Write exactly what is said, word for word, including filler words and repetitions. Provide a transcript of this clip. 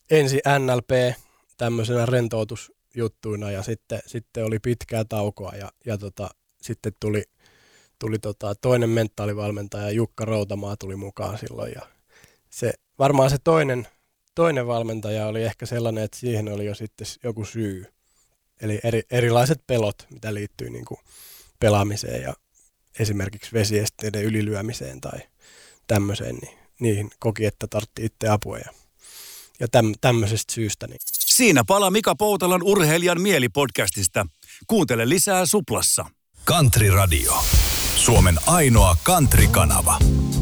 ensin N L P tämmöisenä rentoutusjuttuina ja sitten, sitten oli pitkää taukoa ja, ja tota, sitten tuli, tuli tota toinen mentaalivalmentaja, Jukka Routamaa tuli mukaan silloin ja se, varmaan se toinen, toinen valmentaja oli ehkä sellainen, että siihen oli jo sitten joku syy. Eli eri, erilaiset pelot, mitä liittyy niin kuin pelaamiseen ja esimerkiksi vesiesteiden ylilyömiseen tai tämmöiseen, niin niihin koki, että tarvitsi itse apua ja, ja täm, tämmöisestä syystä. Niin. Siinä pala Mika Poutalan Urheilijan mieli-podcastista. Kuuntele lisää Suplassa. Country Radio. Suomen ainoa country-kanava.